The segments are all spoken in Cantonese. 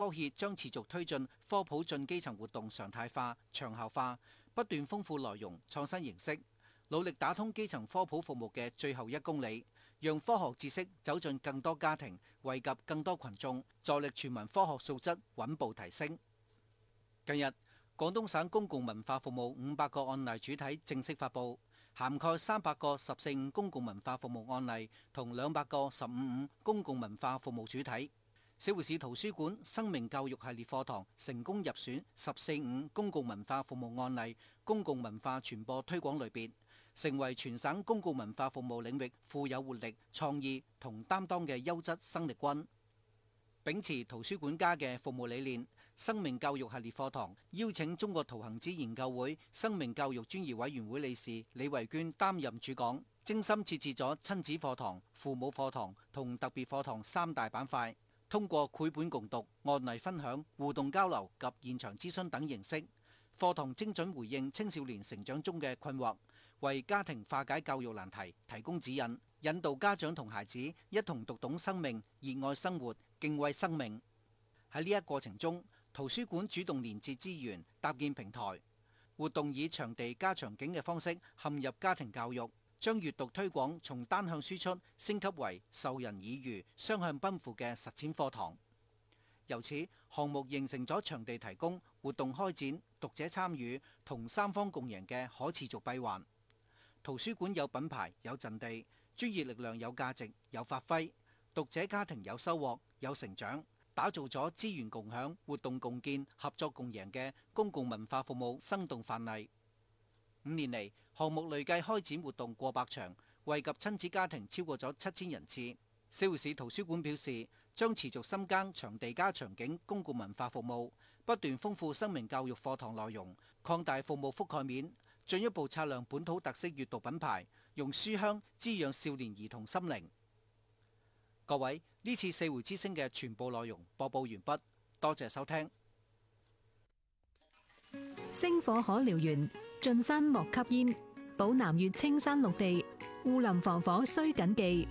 科協將持續推進科普進基層活動常態化、長效化，不斷豐富內容、創新形式，努力打通基層科普服務嘅最後1公里，讓科學知識走進更多家庭，惠及更多群眾，助力全民科學素質穩步提升。近日，廣東省公共文化服務500個案例主體正式發布，涵蓋300個14.5公共文化服務案例同200個15.5公共文化服務主體。社會市圖書館生命教育系列課堂成功入選14.5公共文化服務案例公共文化傳播推廣類別，成為全省公共文化服務領域富有活力、創意同擔當嘅優質生力軍。秉持圖書館家嘅服務理念，生命教育系列課堂邀請中國陶行知研究會生命教育專業委員會理事李維娟擔任主講，精心設置咗親子課堂、父母課堂同特別課堂3大板塊。通過繪本共讀、案例分享、互動交流及現場諮詢等形式，課堂精準回應青少年成長中嘅困惑，為家庭化解教育難題提供指引，引導家長同孩子一同讀懂生命、熱愛生活、敬畏生命。喺呢一過程中，圖書館主動連接資源、搭建平台，活動以場地加場景嘅方式嵌入家庭教育，將閱讀推廣從單向輸出升級為授人以漁、雙向奔赴嘅實踐課堂。由此，項目形成咗場地提供、活動開展、讀者參與同3方共贏嘅可持續閉環。圖書館有品牌、有陣地，專業力量有價值、有發揮，讀者家庭有收穫、有成長，打造咗資源共享、活動共建、合作共贏嘅公共文化服務生動範例。5年嚟，項目累計開展活動過百場，惠及親子家庭超過咗7000人次。社會市圖書館表示，將持續深耕場地加場景公共文化服務，不斷豐富生命教育課堂內容，擴大服務覆蓋面，進一步擦亮本土特色閱讀品牌，用書香滋養少年兒童心靈。各位，呢次四會之聲嘅全部內容播報完畢，多謝收聽。 星火可燎原，進山莫吸煙，保南粵青山綠地，護林防火須謹記。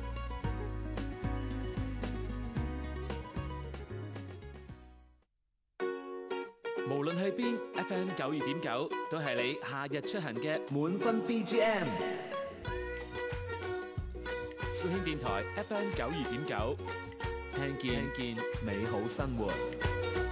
無論去邊 ，FM 92.9都係你夏日出行嘅滿分 BGM。肇慶電台 FM 92.9，聽見美好生活。